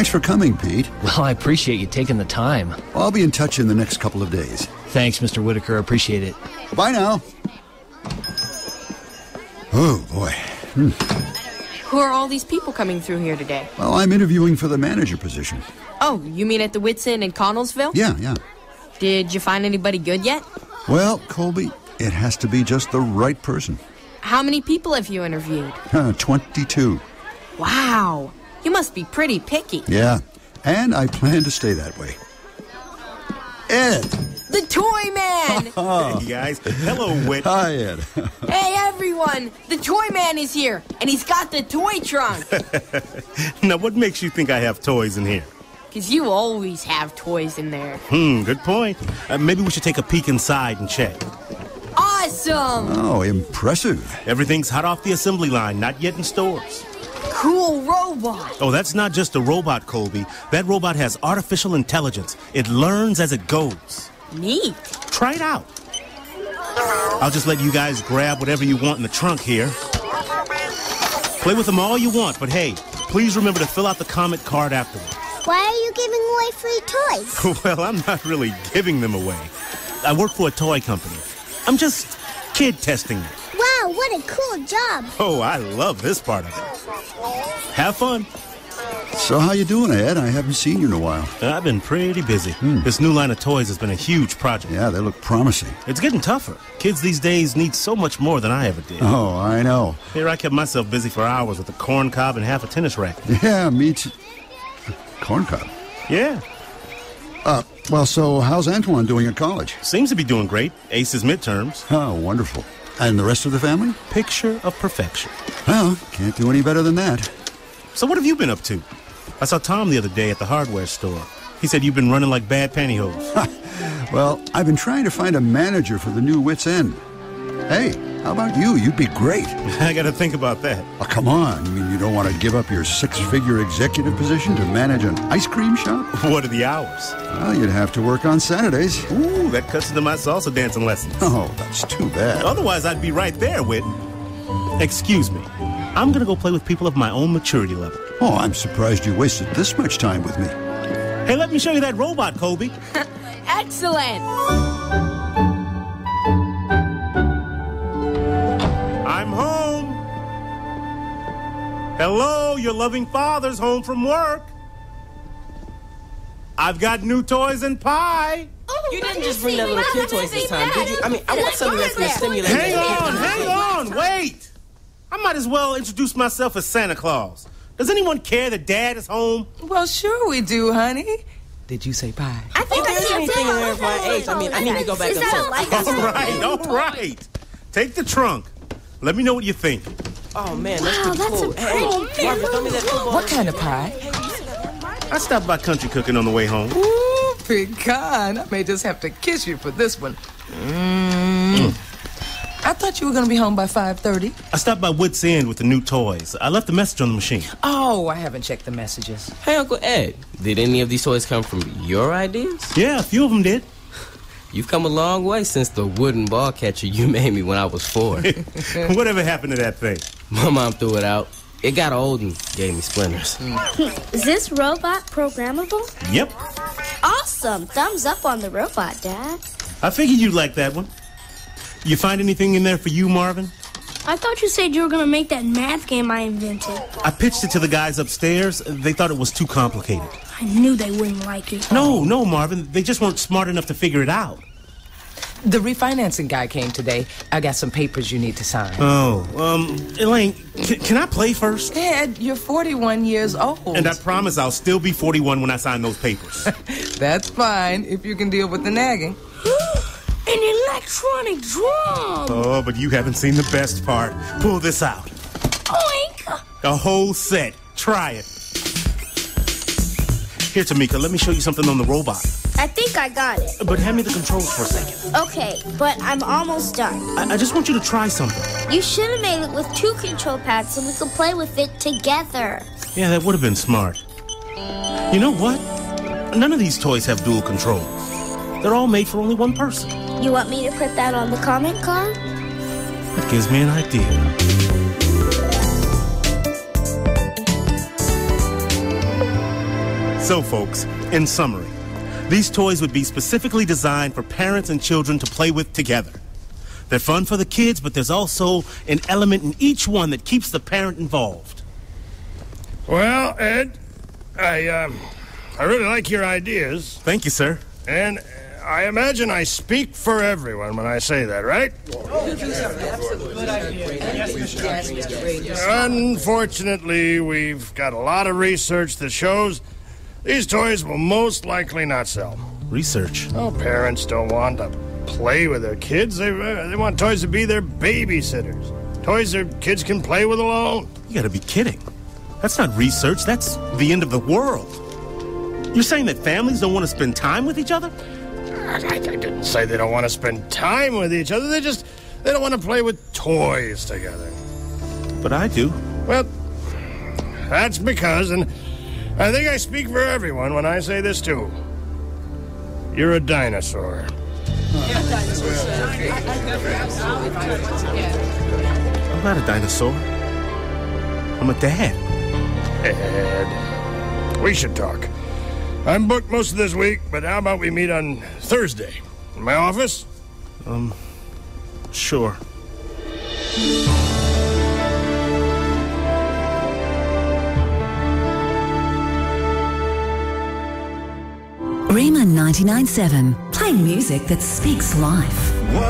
Thanks for coming, Pete. Well, I appreciate you taking the time. I'll be in touch in the next couple of days. Thanks, Mr. Whitaker. Appreciate it. Bye now. Oh, boy. Who are all these people coming through here today? Well, I'm interviewing for the manager position. Oh, you mean at the Wits Inn in Connellsville? Yeah. Did you find anybody good yet? Well, Colby, it has to be just the right person. How many people have you interviewed? 22. Wow. You must be pretty picky. Yeah, and I plan to stay that way. Ed! The Toy Man! Hey, guys. Hello, Whit. Hi, Ed. Hey, everyone! The Toy Man is here, and he's got the toy trunk. Now, what makes you think I have toys in here? Because you always have toys in there. Good point. Maybe we should take a peek inside and check. Awesome! Oh, impressive. Everything's hot off the assembly line, not yet in stores. Cool robot. Oh, that's not just a robot, Colby. That robot has artificial intelligence. It learns as it goes. Neat. Try it out. I'll just let you guys grab whatever you want in the trunk here. Play with them all you want, but hey, please remember to fill out the comment card afterward. Why are you giving away free toys? Well, I'm not really giving them away. I work for a toy company. I'm just kid testing them. Wow, what a cool job. Oh, I love this part of it. Have fun. So how you doing, Ed? I haven't seen you in a while. I've been pretty busy. This new line of toys has been a huge project. Yeah, they look promising. It's getting tougher. Kids these days need so much more than I ever did. Oh, I know. Here I kept myself busy for hours with a corn cob and half a tennis racket. Yeah, me too. Corn cob. Yeah. Well, so how's Antoine doing at college? Seems to be doing great. Aces midterms. Oh, wonderful. And the rest of the family? Picture of perfection. Well, can't do any better than that. So what have you been up to? I saw Tom the other day at the hardware store. He said you've been running like bad pantyhose. Well, I've been trying to find a manager for the new Wits End. Hey, how about you? You'd be great. I gotta think about that. Oh, come on. You mean you don't want to give up your six-figure executive position to manage an ice cream shop? What are the hours? Well, you'd have to work on Saturdays. Ooh, that cuts into my salsa dancing lessons. Oh, that's too bad. Otherwise, I'd be right there, Whit. Excuse me. I'm gonna go play with people of my own maturity level. Oh, I'm surprised you wasted this much time with me. Hey, let me show you that robot, Colby. Excellent. I'm home. Hello, your loving father's home from work. I've got new toys and pie. You didn't just bring that little kid toys this time, did you? I mean, I want something that's going to stimulate. Hang on, wait. I might as well introduce myself as Santa Claus. Does anyone care that Dad is home? Well, sure we do, honey. Did you say pie? I think if there's anything in there of my age, I mean, I need to go back upstairs. All right. Take the trunk. Let me know what you think. Oh, man, that's Wow, pretty that's cool. a pretty Marvin, throw me that football. What kind of pie? I stopped by Country Cooking on the way home. Ooh, pecan. I may just have to kiss you for this one. I thought you were going to be home by 5:30. I stopped by Wits End with the new toys. I left a message on the machine. Oh, I haven't checked the messages. Hey, Uncle Ed, did any of these toys come from your ideas? Yeah, a few of them did. You've come a long way since the wooden ball catcher you made me when I was 4. Whatever happened to that thing? My mom threw it out. It got old and gave me splinters. Is this robot programmable? Yep. Awesome. Thumbs up on the robot, Dad. I figured you'd like that one. You find anything in there for you, Marvin? I thought you said you were going to make that math game I invented. I pitched it to the guys upstairs. They thought it was too complicated. I knew they wouldn't like it. No, Marvin. They just weren't smart enough to figure it out. The refinancing guy came today. I got some papers you need to sign. Oh, Elaine, can I play first? Ed, you're 41 years old. And I promise I'll still be 41 when I sign those papers. That's fine, if you can deal with the nagging. An electronic drum! Oh, but you haven't seen the best part. Pull this out. Oink! A whole set. Try it. Here, Tamika, let me show you something on the robot. I think I got it. But hand me the controls for a second. Okay, but I'm almost done. I just want you to try something. You should have made it with 2 control pads so we could play with it together. Yeah, that would have been smart. You know what? None of these toys have dual controls. They're all made for only one person. You want me to put that on the comment card? That gives me an idea. So, folks, in summary, these toys would be specifically designed for parents and children to play with together. They're fun for the kids, but there's also an element in each one that keeps the parent involved. Well, Ed, I really like your ideas. Thank you, sir. And I imagine I speak for everyone when I say that, right? Unfortunately, we've got a lot of research that shows these toys will most likely not sell. Research? Oh, parents don't want to play with their kids. They want toys to be their babysitters. Toys their kids can play with alone. You gotta be kidding. That's not research. That's the end of the world. You're saying that families don't want to spend time with each other? I didn't say they don't want to spend time with each other. They don't want to play with toys together. But I do. Well, that's because, and I think I speak for everyone when I say this too. You're a dinosaur. I'm not a dinosaur. I'm a dad. Ed, we should talk. I'm booked most of this week, but how about we meet on Thursday? In my office? Sure. Riemann 99.7, playing music that speaks life.